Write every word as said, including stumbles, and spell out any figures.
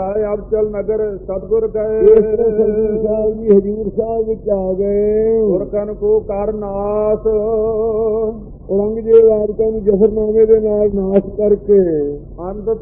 ਜਾਏ ਅਬਚਲ ਨਗਰ ਸਤਿਗੁਰ ਗਏ। ਸਤਿਗੁਰ ਸਾਹਿਬ ਜੀ ਹਜ਼ੂਰ ਸਾਹਿਬ ਵਿੱਚ ਆ ਗਏ। ਗੁਰਕਨ ਕੋ ਕਰ ਨਾਸ ਔਰੰਗਜ਼ੇਬ ਆਦਿਕਾਂ ਨੂੰ ਜਫਰਨਾਮੇ ਦੇ ਨਾਲ ਨਾਸ਼ ਕਰਕੇ ਅੰਤ